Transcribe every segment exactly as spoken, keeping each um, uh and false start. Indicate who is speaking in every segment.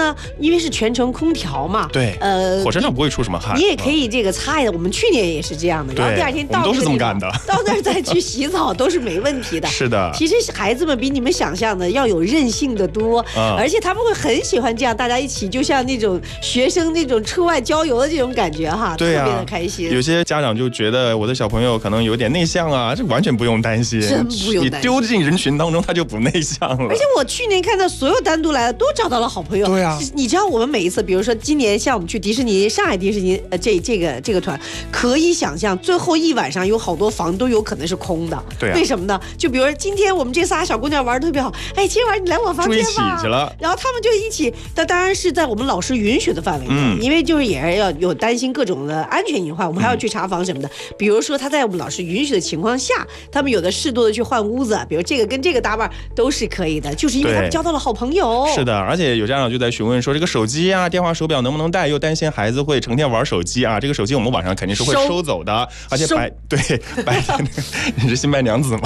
Speaker 1: 呢，因为是全程空调嘛，
Speaker 2: 对，呃，火车上不会出什么汗，
Speaker 1: 你也可以这个擦一下。我们去年也是这样的，然后第二天到
Speaker 2: 都是这么干的，
Speaker 1: 到那儿再去洗澡都是没问题的。
Speaker 2: 是的，
Speaker 1: 其实孩子们比你们想象的要有韧性的多，嗯、而且他们会很喜欢这样，大家一起就像那种学生那种出外郊游的这种感觉哈，
Speaker 2: 对啊，
Speaker 1: 特别的开心。
Speaker 2: 有些家长就觉得我的小朋友可能有点内向啊，这完全不用担心，
Speaker 1: 真不用担心。
Speaker 2: 你丢进人群当中，他就不内向了。
Speaker 1: 而且我去年看到所有单独来的都找到了好朋友。
Speaker 2: 对啊，
Speaker 1: 你知道我们每一次，比如说今年像我们去迪士尼，上海迪士尼呃这这个这个团，可以想象最后一晚上有好多房都有可能是空的。
Speaker 2: 对、啊，
Speaker 1: 为什么呢？就比如说今天我们这仨小姑娘玩的特别好，哎，今晚你来我房间吧，
Speaker 2: 住一起去了。
Speaker 1: 然后他们就一起，那当然是在我们老师允许的范围内，嗯、因为就是也是要有担心各种的安全隐患，我们还要去查房什么的。嗯、比如说他在我们老师允许的情况下，他们有的适度的去换屋子，比如这个跟这个搭伴都是可以的，就是因为他们交到了好朋友。
Speaker 2: 是的，而且有家长就在询问说，这个手机啊、电话、手表能不能带，又担心孩子会成天玩手机啊。这个手机我们晚上肯定是会收走的，而且白对白天你是新白娘子吗？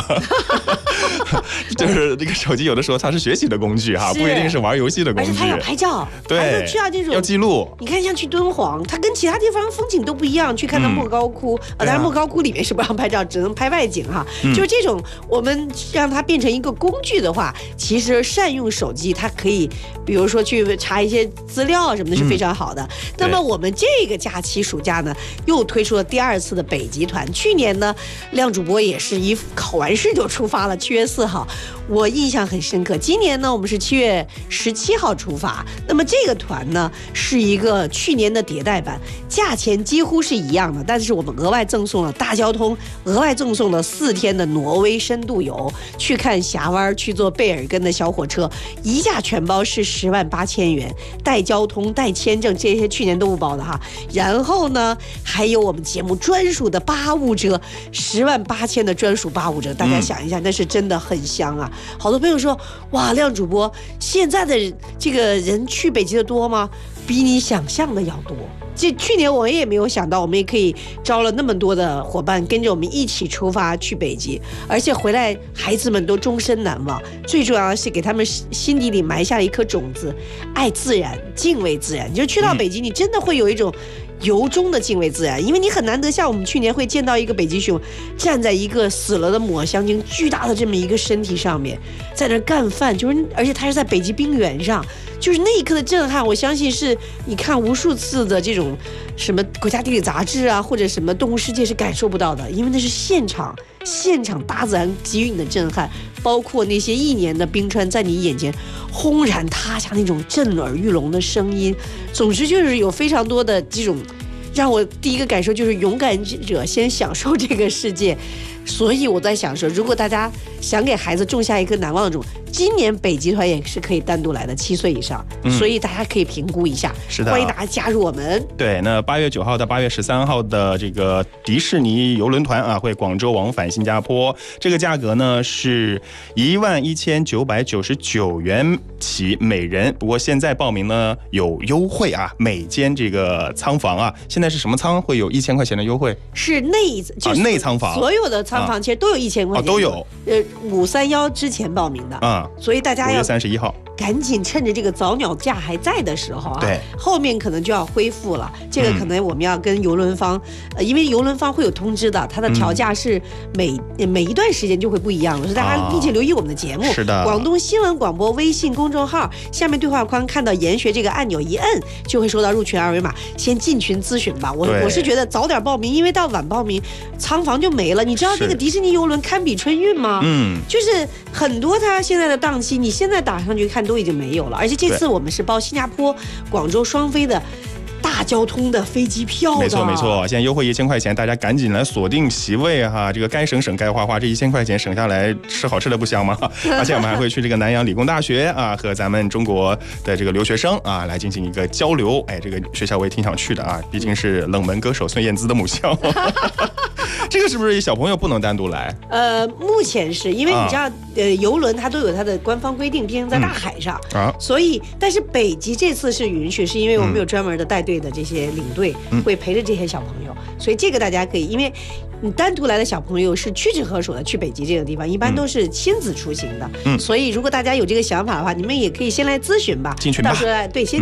Speaker 2: 就是这个手机有的时候它是学习的工具哈，不一定是玩游戏的工具。
Speaker 1: 而且它要拍照，
Speaker 2: 对，
Speaker 1: 还是需要这种
Speaker 2: 要记录。
Speaker 1: 你看，像去敦煌，它跟其他地方风景都不一样。去看到莫高窟，嗯、啊，当然莫高窟里面是不让拍照，只能拍外景哈。嗯、就是这种，我们让它变成一个工具的话，其实善用手机，它可以，比如说去查一些资料什么的，是非常好的。嗯、那么我们这个假期暑假呢，又推出了第二次的北极团。去年呢，亮主播也是一考完试就出发了，七月四号。我印象很深刻。今年呢，我们是七月十七号出发。那么这个团呢，是一个去年的迭代版，价钱几乎是一样的，但是我们额外赠送了大交通，额外赠送了四天的挪威深度游，去看峡湾，去坐贝尔根的小火车，一价全包是十万八千元，带交通、带签证，这些去年都不包的哈。然后呢，还有我们节目专属的八五折，十万八千的专属八五折，大家想一下，那是真的很香啊。好多朋友说，哇，亮主播，现在的这个人去北极的多吗？比你想象的要多。这去年我也没有想到，我们也可以招了那么多的伙伴跟着我们一起出发去北极，而且回来孩子们都终身难忘。最重要的是给他们心底里埋下了一颗种子，爱自然，敬畏自然。你就去到北极，你真的会有一种由衷的敬畏自然，因为你很难得像我们去年会见到一个北极熊站在一个死了的抹香鲸巨大的这么一个身体上面，在那干饭，就是而且它是在北极冰原上，就是那一刻的震撼，我相信是你看无数次的这种什么国家地理杂志啊，或者什么动物世界是感受不到的，因为那是现场现场大自然给予你的震撼，包括那些一年的冰川在你眼前轰然塌下那种震耳欲聋的声音，总之就是有非常多的这种让我第一个感受就是勇敢者先享受这个世界。所以我在想说，如果大家想给孩子种下一颗难忘的种，今年北极团也是可以单独来的，七岁以上，嗯、所以大家可以评估一下。
Speaker 2: 是的，
Speaker 1: 欢迎大家加入我们。
Speaker 2: 对，那八月九号到八月十三号的这个迪士尼游轮团啊，会广州往返新加坡，这个价格呢是一万一千九百九十九元起每人。不过现在报名呢有优惠啊，每间这个舱房啊，现在是什么舱会有一千块钱的优惠？
Speaker 1: 是内就是
Speaker 2: 内舱房，
Speaker 1: 所有的舱。舱房其实都有一千块钱、
Speaker 2: 哦，都有。
Speaker 1: 呃，五三幺之前报名的啊、嗯，所以大家要
Speaker 2: 五月三十一号
Speaker 1: 赶紧趁着这个早鸟价还在的时候啊，
Speaker 2: 对，
Speaker 1: 后面可能就要恢复了。这个可能我们要跟邮轮方，呃，因为邮轮方会有通知的，它的调价是每、嗯、每一段时间就会不一样的，所以大家并且留意我们的节目。
Speaker 2: 是的，
Speaker 1: 广东新闻广播微信公众号下面对话框看到研学这个按钮一摁，就会收到入群二维码，先进群咨询吧。我我是觉得早点报名，因为到晚报名仓房就没了。你知道这个迪士尼邮轮堪比春运吗？嗯，就是很多它现在的档期，你现在打上去看都已经没有了。而且这次我们是包新加坡、广州双飞的大交通的飞机票的，
Speaker 2: 没错没错，现在优惠一千块钱，大家赶紧来锁定席位哈！这个该省省该花花，这一千块钱省下来吃好吃的不香吗？而且我们还会去这个南洋理工大学啊，和咱们中国的这个留学生啊来进行一个交流。哎，这个学校我也挺想去的啊，毕竟是冷门歌手孙燕姿的母校。这个是不是小朋友不能单独来？
Speaker 1: 呃，目前是因为你知道，啊、呃，游轮它都有它的官方规定，毕竟在大海上、嗯、啊，所以但是北极这次是允许，是因为我们有专门的带队的这些领队、嗯、会陪着这些小朋友，所以这个大家可以，因为你单独来的小朋友是屈指可数的，去北极这个地方一般都是亲子出行的，嗯，所以如果大家有这个想法的话，你们也可以先来咨询吧，
Speaker 2: 进群吧，
Speaker 1: 到时候对先。